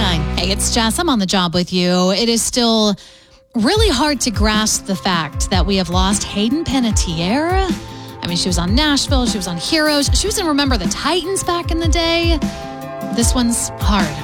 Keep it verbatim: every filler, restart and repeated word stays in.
nine. Hey, it's Jess. I'm on the job with you. It is still really hard to grasp the fact that we have lost Hayden Panettiere. I mean, she was on Nashville. She was on Heroes. She was in Remember the Titans back in the day. This one's hard.